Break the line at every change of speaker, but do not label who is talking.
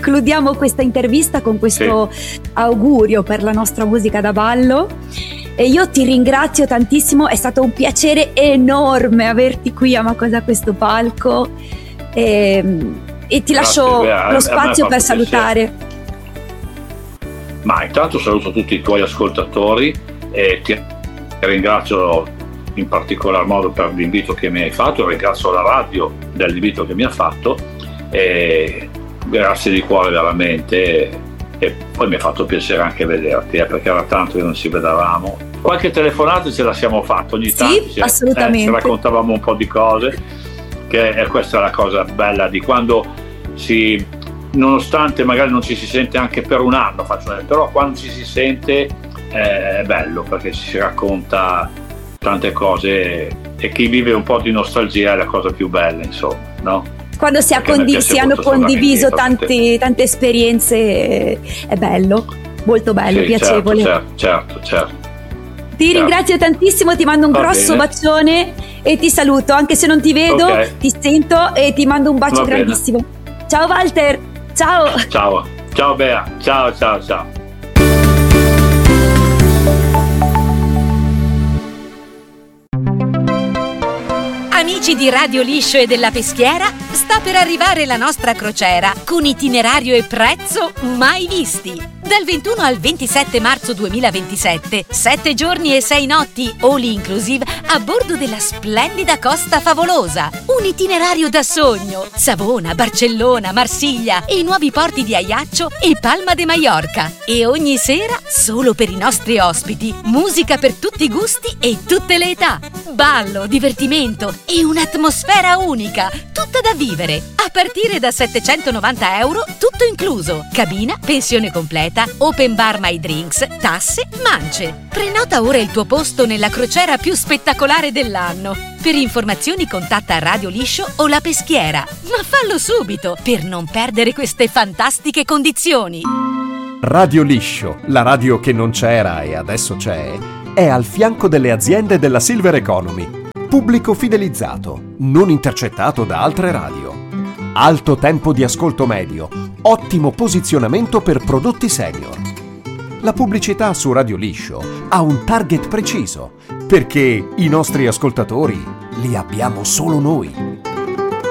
concludiamo questa intervista con questo augurio per la nostra musica da ballo. E io ti ringrazio tantissimo, è stato un piacere enorme averti qui a Ma Cosa Questo Palco, e ti lascio lo spazio per salutare.
Ma intanto saluto tutti i tuoi ascoltatori e ti ringrazio in particolar modo per l'invito che mi hai fatto, ringrazio la radio dell'invito che mi ha fatto e grazie di cuore veramente. E poi mi ha fatto piacere anche vederti, perché era tanto che non ci vedevamo. Qualche telefonata ce la siamo fatta ogni tanto,
sì, assolutamente.
Ci raccontavamo un po' di cose, questa è la cosa bella di quando nonostante magari non ci si sente anche per un anno, però quando ci si sente è bello, perché ci si racconta tante cose e chi vive un po' di nostalgia è la cosa più bella, insomma, no?
Quando si hanno condiviso tante esperienze, è bello, molto bello, piacevole.
Certo.
Ti ringrazio tantissimo, ti mando un grosso bacione e ti saluto, anche se non ti vedo, ti sento e ti mando un bacio grandissimo. Ciao Walter, ciao.
Ciao Bea, ciao.
Amici di Radio Liscio e della Peschiera, sta per arrivare la nostra crociera con itinerario e prezzo mai visti. Dal 21 al 27 marzo 2027, 7 giorni e 6 notti, all inclusive, a bordo della splendida Costa Favolosa. Un itinerario da sogno. Savona, Barcellona, Marsiglia e i nuovi porti di Ajaccio e Palma de Mallorca. E ogni sera, solo per i nostri ospiti, musica per tutti i gusti e tutte le età. Ballo, divertimento e un'atmosfera unica, tutta da vivere. A partire da €790, tutto incluso. Cabina, pensione completa, open bar my drinks, tasse, mance. Prenota ora il tuo posto nella crociera più spettacolare dell'anno. Per informazioni contatta Radio Liscio o La Peschiera. Ma fallo subito per non perdere queste fantastiche condizioni.
Radio Liscio, la radio che non c'era e adesso c'è, è al fianco delle aziende della Silver Economy. Pubblico fidelizzato, non intercettato da altre radio. Alto tempo di ascolto medio, ottimo posizionamento per prodotti senior. La pubblicità su Radio Liscio ha un target preciso, perché i nostri ascoltatori li abbiamo solo noi.